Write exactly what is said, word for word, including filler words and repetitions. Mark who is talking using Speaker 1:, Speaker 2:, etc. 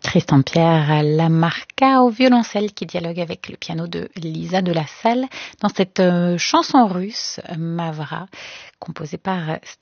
Speaker 1: Tristan Pierre Lamarca au violoncelle qui dialogue avec le piano de Lisa de la Salle dans cette euh, chanson russe Mavra composée par